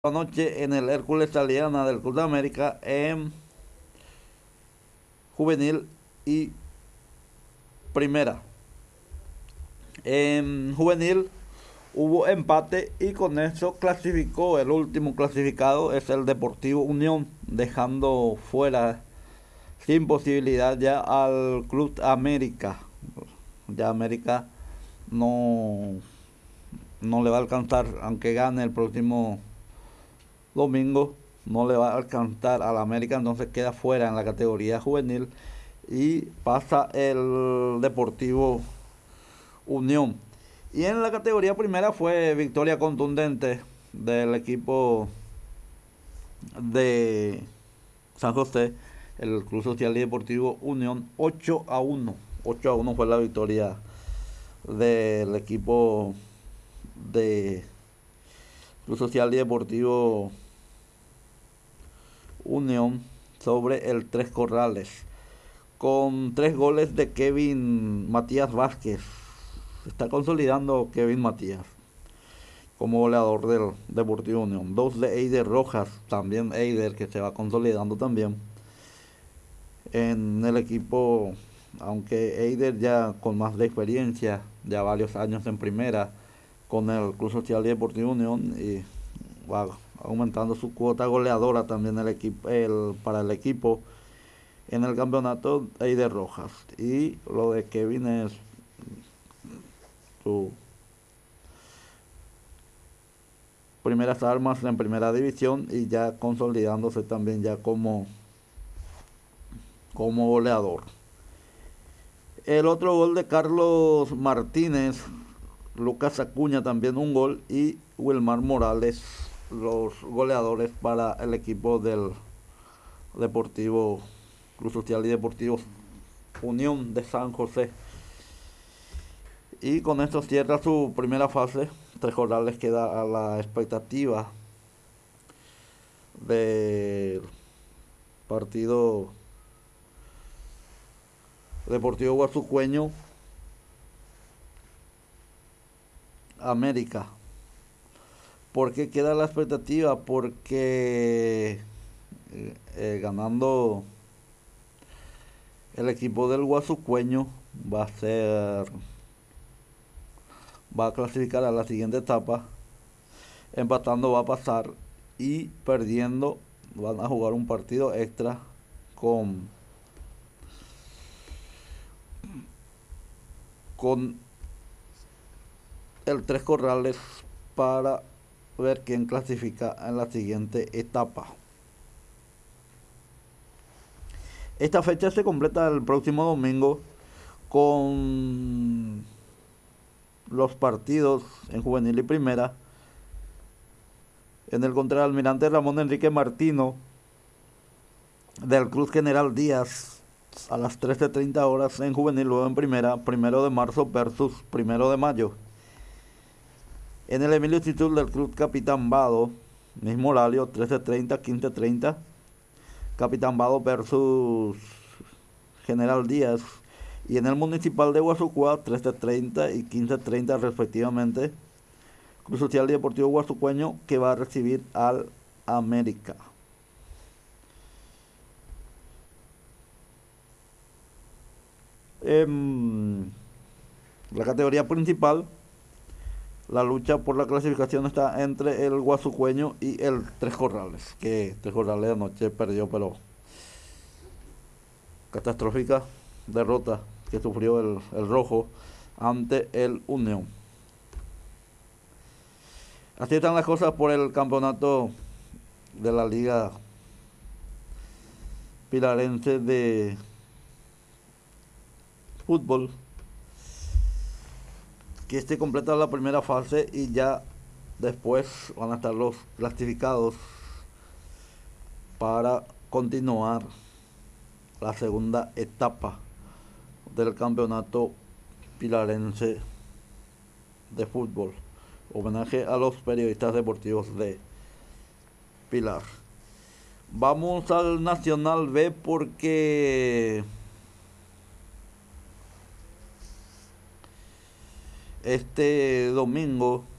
Anoche en el Hércules Taliana del Club de América en juvenil y primera. En juvenil hubo empate y con eso clasificó. El último clasificado es el Deportivo Unión, dejando fuera sin posibilidad ya al Club América. Ya América no, no le va a alcanzar, aunque gane el próximo domingo, no le va a alcanzar al América, entonces queda fuera en la categoría juvenil y pasa el Deportivo Unión. Y en la categoría primera fue victoria contundente del equipo de San José, el Club Social y Deportivo Unión, 8-1. 8-1 fue la victoria del equipo de Club Social y Deportivo Unión sobre el Tres Corrales, con 3 goles de Kevin Matías Vázquez. Se está consolidando Kevin Matías como goleador del Deportivo Unión. 2 de Eider Rojas, también Eider, que se va consolidando también en el equipo, aunque Eider ya con más de experiencia, ya varios años en primera con el Club Social y Deportivo Unión, y va aumentando su cuota goleadora también para el equipo en el campeonato de Rojas. Y lo de Kevin es su primeras armas en primera división y ya consolidándose también ya como goleador. El otro gol de Carlos Martínez, Lucas Acuña también un gol y Wilmar Morales, los goleadores para el equipo del Deportivo Club Social y Deportivo Unión de San José. Y con esto cierra su primera fase. Tres Corrales queda a la expectativa del partido Deportivo Guasucueño América. ¿Por qué queda la expectativa? Porque ganando el equipo del Guasucueño va a clasificar a la siguiente etapa, empatando va a pasar y perdiendo van a jugar un partido extra con el Tres Corrales para ver quién clasifica en la siguiente etapa. Esta fecha se completa el próximo domingo con los partidos en juvenil y primera. En el contra Almirante Ramón Enrique Martino del Cruz General Díaz a las 13:30 horas en juvenil, luego en primera, 1 de marzo versus 1 de mayo. En el Emilio Instituto del Cruz Capitán Vado, mismo horario, 13:30, 15:30. Capitán Vado versus General Díaz. Y en el Municipal de Guasucua, 13:30 y 15:30 respectivamente, Club Social y Deportivo Guasucueño, que va a recibir al América. En la categoría principal, la lucha por la clasificación está entre el Guasucueño y el Tres Corrales, que Tres Corrales anoche perdió, pero catastrófica derrota que sufrió el rojo ante el Unión. Así están las cosas por el campeonato de la Liga Pilarense de Fútbol, que se completa la primera fase y ya después van a estar los clasificados para continuar la segunda etapa del campeonato pilarense de fútbol. Homenaje a los periodistas deportivos de Pilar. Vamos al Nacional B porque este domingo